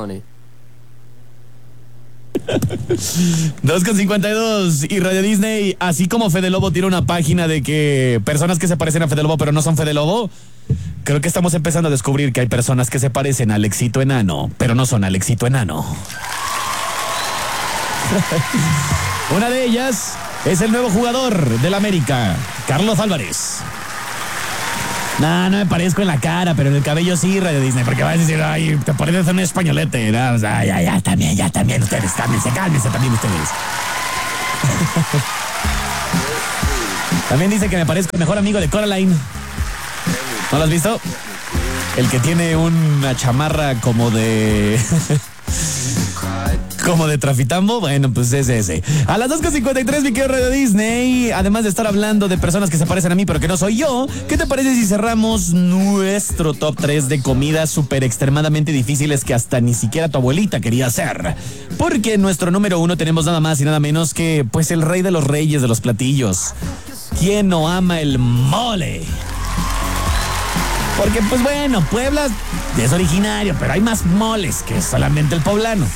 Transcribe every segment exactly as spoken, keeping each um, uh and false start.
money. dos con cincuenta y dos y Radio Disney, así como Fede Lobo tiene una página de que personas que se parecen a Fede Lobo pero no son Fede Lobo, creo que estamos empezando a descubrir que hay personas que se parecen a Alexito Enano, pero no son Alexito Enano. Una de ellas es el nuevo jugador del América, Carlos Álvarez. No, no me parezco en la cara, pero en el cabello sí, Radio Disney, porque vas a decir, ay, te pareces un españolete, ¿no? O sea, ya, ya, también, ya, también ustedes, cálmense, cálmense también ustedes. También dice que me parezco el mejor amigo de Coraline. ¿No lo has visto? El que tiene una chamarra como de... como de trafitambo, bueno, pues es ese. A las dos con cincuenta y tres, mi querido Radio Disney, además de estar hablando de personas que se parecen a mí pero que no soy yo, ¿qué te parece si cerramos nuestro top tres de comidas súper extremadamente difíciles que hasta ni siquiera tu abuelita quería hacer? Porque en nuestro número uno tenemos nada más y nada menos que, pues, el rey de los reyes de los platillos. ¿Quién no ama el mole? Porque, pues bueno, Puebla es originario, pero hay más moles que solamente el poblano.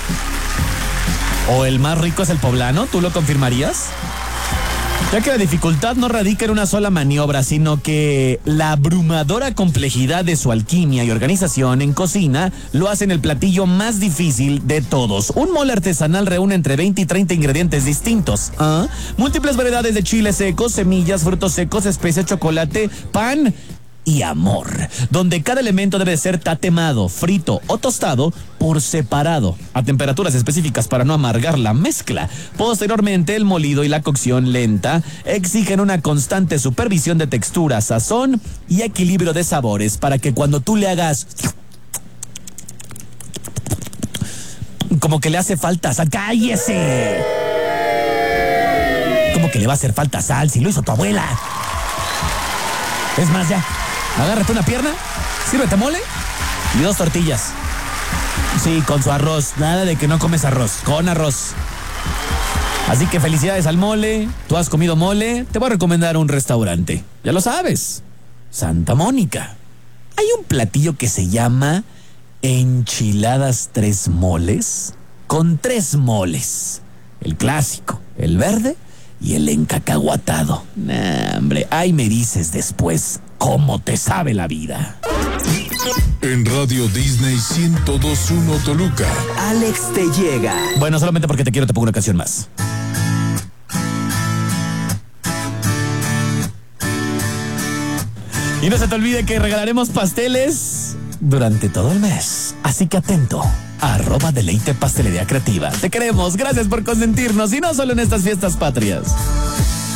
¿O el más rico es el poblano? ¿Tú lo confirmarías? Ya que la dificultad no radica en una sola maniobra, sino que la abrumadora complejidad de su alquimia y organización en cocina lo hacen el platillo más difícil de todos. Un mole artesanal reúne entre veinte y treinta ingredientes distintos. ¿Ah? Múltiples variedades de chiles secos, semillas, frutos secos, especias, chocolate, pan y amor, donde cada elemento debe ser tatemado, frito o tostado por separado, a temperaturas específicas para no amargar la mezcla. Posteriormente, el molido y la cocción lenta exigen una constante supervisión de textura, sazón y equilibrio de sabores para que cuando tú le hagas... como que le hace falta sal, ¡cállese! Como que le va a hacer falta sal si lo hizo tu abuela. Es más, ya, agárrate una pierna, sírvete mole y dos tortillas. Sí, con su arroz. Nada de que no comes arroz, con arroz. Así que felicidades al mole. Tú has comido mole, te voy a recomendar un restaurante. Ya lo sabes, Santa Mónica. Hay un platillo que se llama enchiladas tres moles, con tres moles. El clásico, el verde y el encacahuatado. Nah, hombre, ahí me dices después cómo te sabe la vida. En Radio Disney ciento dos punto uno Toluca, Alex te llega. Bueno, solamente porque te quiero te pongo una canción más. Y no se te olvide que regalaremos pasteles durante todo el mes. Así que atento. Arroba Deleite Pastelería Creativa. Te queremos, gracias por consentirnos y no solo en estas fiestas patrias.